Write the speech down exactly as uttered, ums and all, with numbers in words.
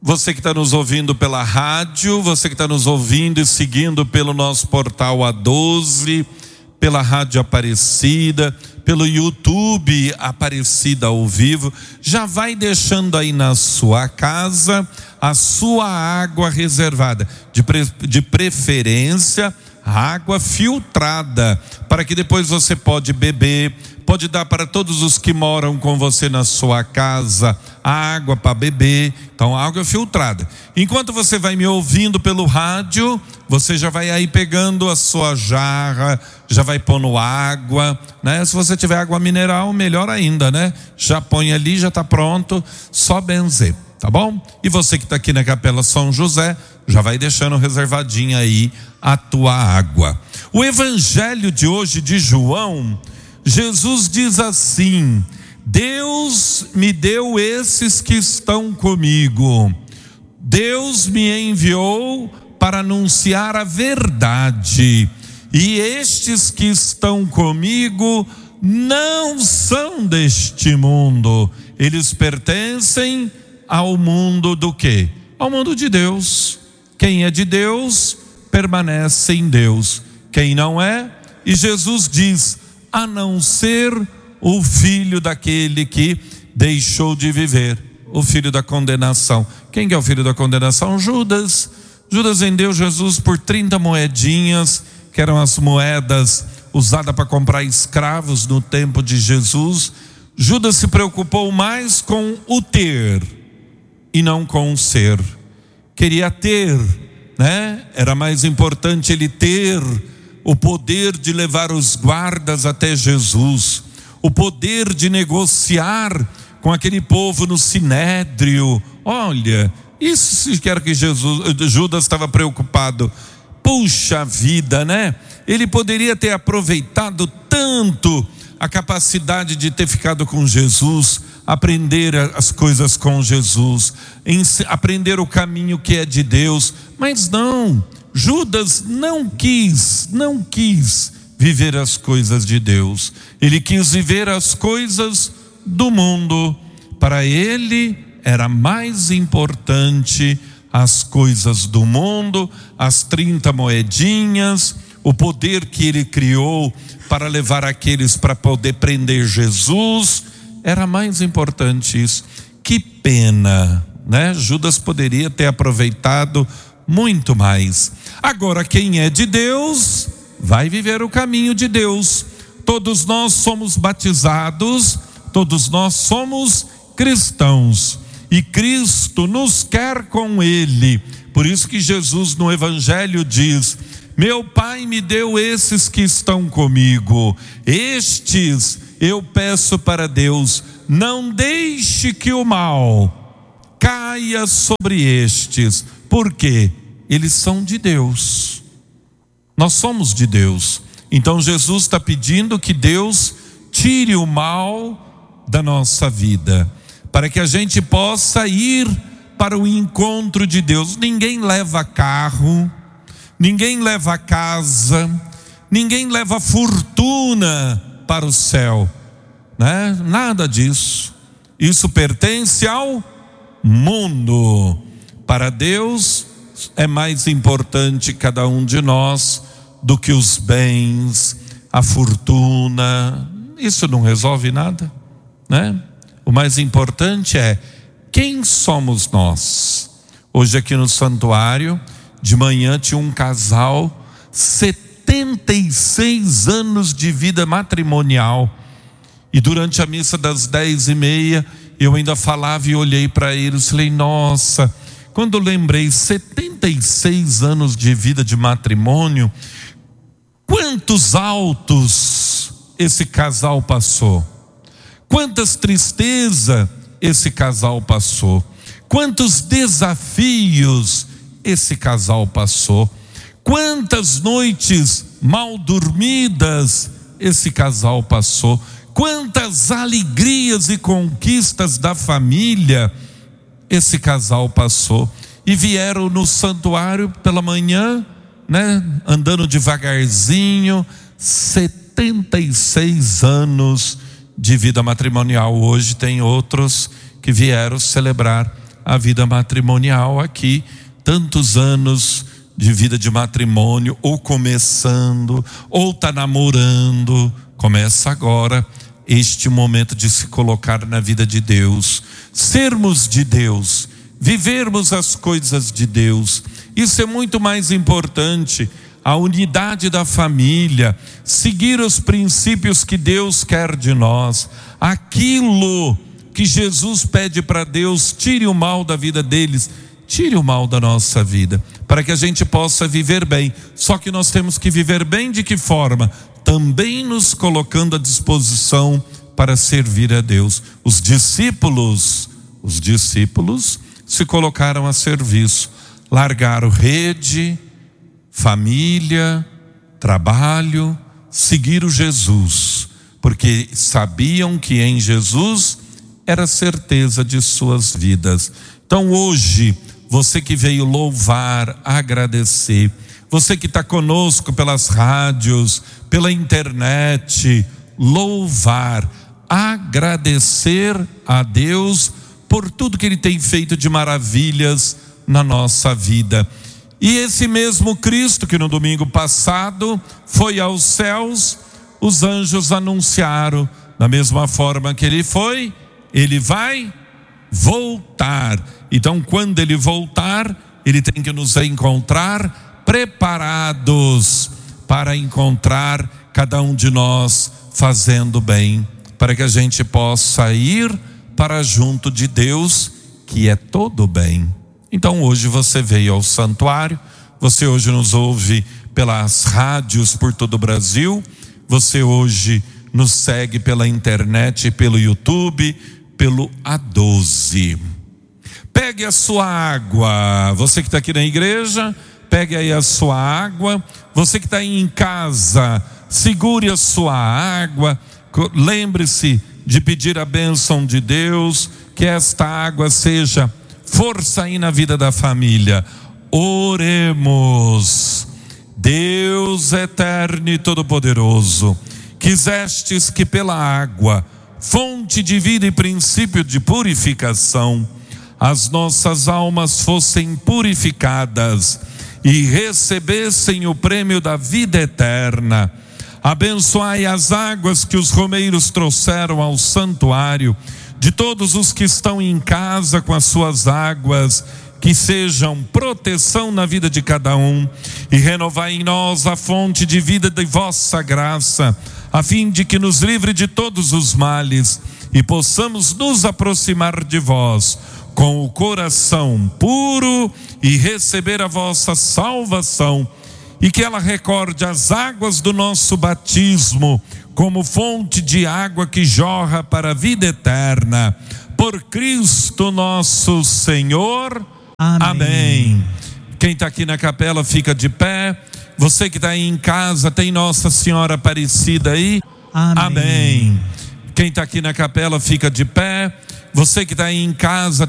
Você que está nos ouvindo pela rádio, você que está nos ouvindo e seguindo pelo nosso portal A doze, pela Rádio Aparecida, pelo YouTube Aparecida ao Vivo, já vai deixando aí na sua casa a sua água reservada, de, pre, de preferência água filtrada, para que depois você pode beber, pode dar para todos os que moram com você na sua casa água para beber. Então, água filtrada. Enquanto você vai me ouvindo pelo rádio, você já vai aí pegando a sua jarra, já vai pondo água, né? Se você tiver água mineral, melhor ainda, né? Já põe ali, já está pronto, só benzer, tá bom? E você que está aqui na Capela São José, já vai deixando reservadinha aí a tua água. O evangelho de hoje de João, Jesus diz assim: Deus me deu esses que estão comigo. Deus me enviou para anunciar a verdade. E estes que estão comigo não são deste mundo. Eles pertencem ao mundo do quê? Ao mundo de Deus. Quem é de Deus, permanece em Deus. Quem não é, e Jesus diz, a não ser o filho daquele que deixou de viver, o filho da condenação. Quem que é o filho da condenação? Judas. Judas vendeu Jesus por trinta moedinhas, que eram as moedas usadas para comprar escravos no tempo de Jesus. Judas se preocupou mais com o ter e não com o ser. Queria ter, né? Era mais importante ele ter o poder de levar os guardas até Jesus, o poder de negociar com aquele povo no sinédrio. Olha, isso que era que Jesus, Judas estava preocupado. Puxa vida, né? Ele poderia ter aproveitado tanto a capacidade de ter ficado com Jesus, aprender as coisas com Jesus, aprender o caminho que é de Deus, mas não, Judas não quis, não quis viver as coisas de Deus. Ele quis viver as coisas do mundo. Para ele era mais importante as coisas do mundo, as trinta moedinhas, o poder que ele criou para levar aqueles para poder prender Jesus. Era mais importante isso. Que pena, né? Judas poderia ter aproveitado muito mais. Agora, quem é de Deus vai viver o caminho de Deus. Todos nós somos batizados, todos nós somos cristãos, e Cristo nos quer com Ele. Por isso que Jesus no Evangelho diz: meu Pai me deu esses que estão comigo. Estes eu peço para Deus, não deixe que o mal caia sobre estes. Por quê? Eles são de Deus. Nós somos de Deus. Então Jesus está pedindo que Deus tire o mal da nossa vida, para que a gente possa ir para o encontro de Deus. Ninguém leva carro, ninguém leva casa, ninguém leva fortuna para o céu, né? Nada disso. Isso pertence ao mundo. Para Deus é mais importante cada um de nós do que os bens, a fortuna. Isso não resolve nada, né? O mais importante é quem somos nós. Hoje aqui no santuário, de manhã tinha um casal, setenta e seis anos de vida matrimonial, e durante a missa das dez e meia eu ainda falava e olhei para eles, falei, nossa, quando eu lembrei setenta e seis anos de vida de matrimônio, quantos altos esse casal passou, quantas tristezas esse casal passou, quantos desafios esse casal passou, quantas noites mal dormidas esse casal passou, quantas alegrias e conquistas da família esse casal passou. E vieram no santuário pela manhã, né, andando devagarzinho, setenta e seis anos de vida matrimonial. Hoje tem outros que vieram celebrar a vida matrimonial aqui. Tantos anos de vida de matrimônio, ou começando, ou está namorando. Começa agora este momento de se colocar na vida de Deus, sermos de Deus, vivermos as coisas de Deus. Isso é muito mais importante. A unidade da família, seguir os princípios que Deus quer de nós, aquilo que Jesus pede para Deus: tire o mal da vida deles, tire o mal da nossa vida, para que a gente possa viver bem. Só que nós temos que viver bem de que forma? Também nos colocando à disposição para servir a Deus. Os discípulos, os discípulos se colocaram a serviço, largaram rede, família, trabalho, seguiram Jesus, porque sabiam que em Jesus era certeza de suas vidas. Então hoje, você que veio louvar, agradecer, você que está conosco pelas rádios, pela internet, louvar, agradecer a Deus por tudo que Ele tem feito de maravilhas na nossa vida. E esse mesmo Cristo que no domingo passado foi aos céus, os anjos anunciaram, da mesma forma que Ele foi, Ele vai voltar. Então, quando Ele voltar, Ele tem que nos encontrar preparados para encontrar cada um de nós fazendo bem, para que a gente possa ir para junto de Deus, que é todo bem. Então hoje você veio ao santuário, você hoje nos ouve pelas rádios por todo o Brasil, você hoje nos segue pela internet, pelo YouTube, pelo A doze. Pegue a sua água, você que está aqui na igreja, pegue aí a sua água. Você que está aí em casa, segure a sua água. Lembre-se de pedir a bênção de Deus, que esta água seja força aí na vida da família. Oremos. Deus eterno e todo-poderoso, quisestes que pela água, fonte de vida e princípio de purificação, as nossas almas fossem purificadas e recebessem o prêmio da vida eterna. Abençoai as águas que os romeiros trouxeram ao santuário, de todos os que estão em casa com as suas águas, que sejam proteção na vida de cada um, e renovai em nós a fonte de vida de vossa graça, a fim de que nos livre de todos os males e possamos nos aproximar de vós com o coração puro e receber a vossa salvação, e que ela recorde as águas do nosso batismo como fonte de água que jorra para a vida eterna. Por Cristo nosso Senhor. Amém. Amém. Quem está aqui na capela fica de pé. Você que está aí em casa, tem Nossa Senhora Aparecida aí. Amém. Amém. Quem está aqui na capela fica de pé. Você que está aí em casa,